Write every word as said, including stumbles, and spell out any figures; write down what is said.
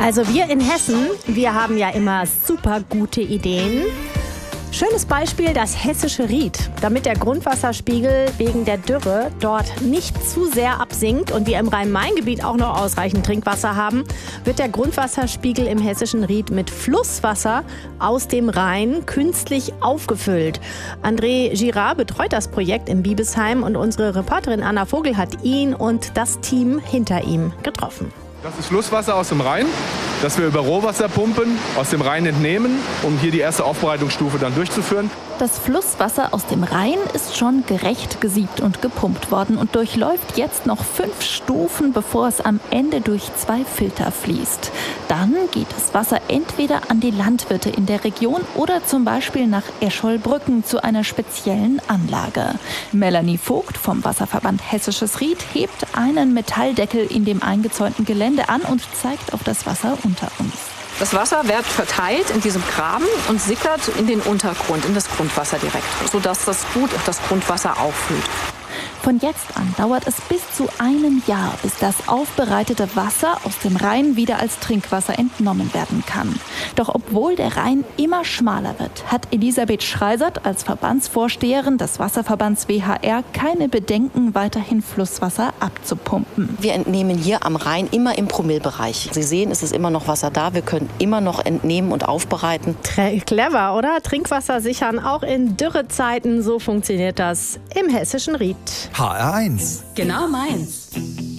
Also wir in Hessen, wir haben ja immer super gute Ideen. Schönes Beispiel das hessische Ried. Damit der Grundwasserspiegel wegen der Dürre dort nicht zu sehr absinkt und wir im Rhein-Main-Gebiet auch noch ausreichend Trinkwasser haben, wird der Grundwasserspiegel im hessischen Ried mit Flusswasser aus dem Rhein künstlich aufgefüllt. André Girard betreut das Projekt in Biebesheim und unsere Reporterin Anna Vogel hat ihn und das Team hinter ihm getroffen. Das ist Flusswasser aus dem Rhein, das wir über Rohwasserpumpen aus dem Rhein entnehmen, um hier die erste Aufbereitungsstufe dann durchzuführen. Das Flusswasser aus dem Rhein ist schon gerecht gesiebt und gepumpt worden und durchläuft jetzt noch fünf Stufen, bevor es am Ende durch zwei Filter fließt. Dann geht das Wasser entweder an die Landwirte in der Region oder zum Beispiel nach Escholbrücken zu einer speziellen Anlage. Melanie Vogt vom Wasserverband Hessisches Ried hebt einen Metalldeckel in dem eingezäunten Gelände an und zeigt auf das Wasser unter uns. Das Wasser wird verteilt in diesem Graben und sickert in den Untergrund, in das Grundwasser direkt, sodass das gut das Grundwasser auffüllt. Von jetzt an dauert es bis zu einem Jahr, bis das aufbereitete Wasser aus dem Rhein wieder als Trinkwasser entnommen werden kann. Doch obwohl der Rhein immer schmaler wird, hat Elisabeth Schreisert als Verbandsvorsteherin des Wasserverbands W H R keine Bedenken, weiterhin Flusswasser abzupumpen. Wir entnehmen hier am Rhein immer im Promillbereich. Sie sehen, es ist immer noch Wasser da. Wir können immer noch entnehmen und aufbereiten. Clever, oder? Trinkwasser sichern auch in Dürrezeiten. So funktioniert das im hessischen Ried. H R eins. Genau meins.